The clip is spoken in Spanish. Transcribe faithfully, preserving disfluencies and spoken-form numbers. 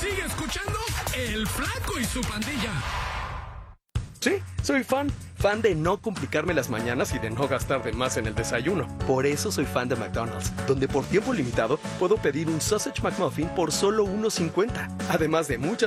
Sigue escuchando El Flaco y su Pandilla. Sí, soy fan. Fan de no complicarme las mañanas y de no gastar de más en el desayuno. Por eso soy fan de McDonald's, donde por tiempo limitado puedo pedir un Sausage McMuffin por solo uno cincuenta. Además de muchas